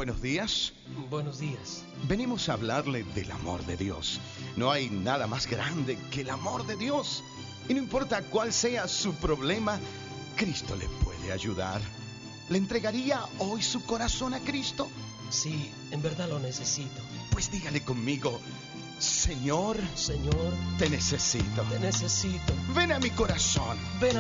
Buenos días. Buenos días. Venimos a hablarle del amor de Dios. No hay nada más grande que el amor de Dios. Y no importa cuál sea su problema, Cristo le puede ayudar. ¿Le entregaría hoy su corazón a Cristo? Sí, en verdad lo necesito. Pues dígale conmigo: Señor, Señor, te necesito. te necesito. Ven a mi corazón. Ven